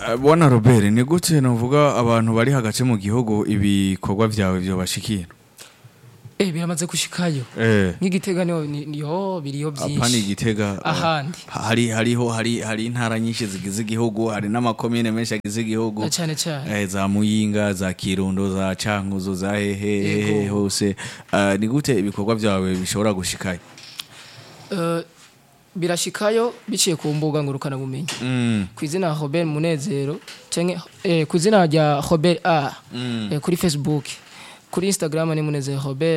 Bwana Robert ni gute novuga abantu bari hagace mu gihugu ibikorwa vyawe byo bashikira biramaze gushikayo nk'igitega niyo biriyo byinshi apani igitega ahandi hari intara nyinshi zigize igihugu hari n'amakomine menshi agize igihugu cyane cyane za Muyinga za Kirundo za Cankuzo za hehe hose ni gute ibikorwa vyawe bishobora gushikayo birashikayo biciye ku mbuga ngurukana bumenyi kwizina Robert Munezero canke kwizina rya Robert kuri Facebook kuri Instagram ni Munezero Robert